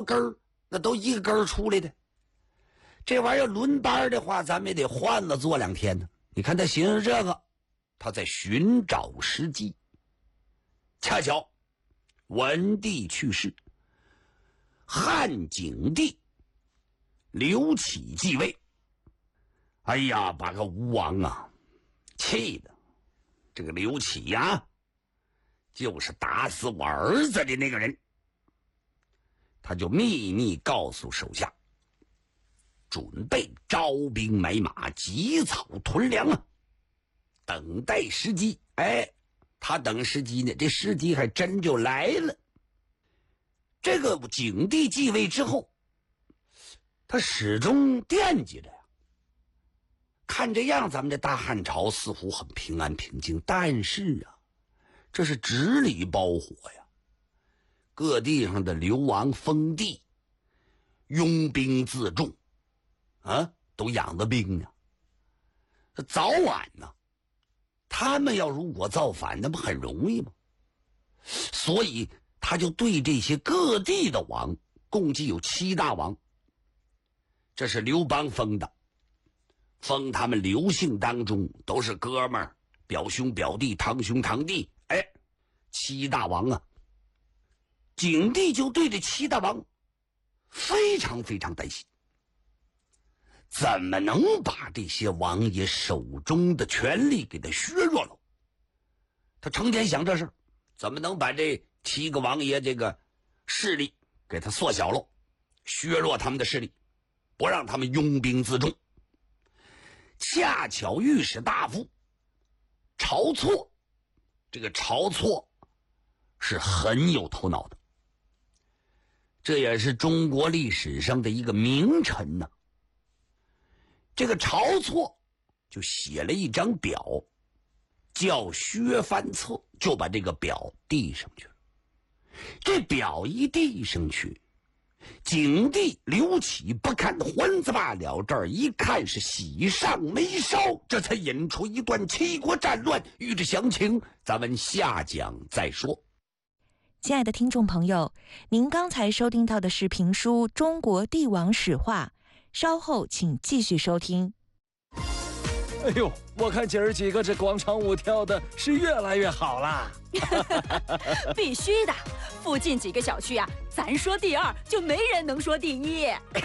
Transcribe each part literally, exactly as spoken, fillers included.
根儿，那都一个根儿出来的。这玩意儿轮班的话，咱们也得换了做两天呢。你看他寻思这个，他在寻找时机。恰巧文帝去世，汉景帝刘启继位。哎呀，把个吴王啊气的，这个刘启呀，就是打死我儿子的那个人。他就秘密告诉手下，准备招兵买马，积草屯粮啊，等待时机。哎，他等时机呢，这时机还真就来了。这个景帝继位之后，他始终惦记着呀。看这样，咱们这大汉朝似乎很平安平静，但是啊，这是纸里包火呀。各地上的流亡封地，拥兵自重，啊，都养的兵啊。早晚呢，他们要如果造反，那不很容易吗？所以他就对这些各地的王，共计有七大王，这是刘邦封的，封他们刘姓当中都是哥们儿，表兄表弟，堂兄堂弟。哎，七大王啊，景帝就对这七大王非常非常担心，怎么能把这些王爷手中的权力给他削弱了？他成天想这事，怎么能把这七个王爷这个势力给他缩小了，削弱他们的势力，不让他们拥兵自重。恰巧御史大夫晁错，这个晁错是很有头脑的，这也是中国历史上的一个名臣呢、啊。这个晁错就写了一张表，叫削藩册，就把这个表递上去了。这表一递上去，景帝刘启不看还子罢了，这儿一看是喜上眉梢，这才引出一段七国战乱。欲知详情，咱们下讲再说。 亲爱的听众朋友，您刚才收听到的是评书《中国帝王史话》，稍后请继续收听。 哎呦，我看姐儿几个这广场舞跳的是越来越好啦！ 必须的，附近几个小区啊，咱说第二就没人能说第一。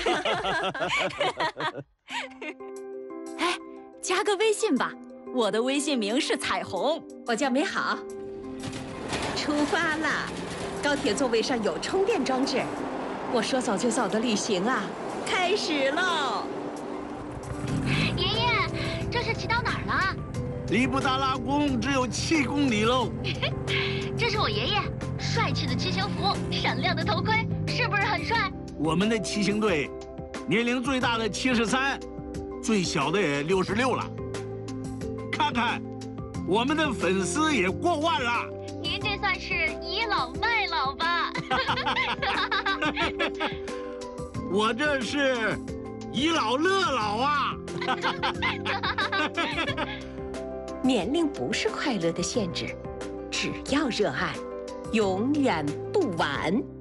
哎，加个微信吧，我的微信名是彩虹， 我叫美好。出发啦！高铁座位上有充电装置，我说走就走的旅行啊，开始喽！ 爷爷，这是骑到哪儿了？ 离布达拉宫只有七公里喽。 这是我爷爷，帅气的骑行服，闪亮的头盔，是不是很帅？ 我们的骑行队，年龄最大的七十三，最小的也六十六了。看看，我们的粉丝也过万了。 您这算是倚老卖老吧？ 我这是倚老乐老啊！ 年龄不是快乐的限制，只要热爱，永远不晚。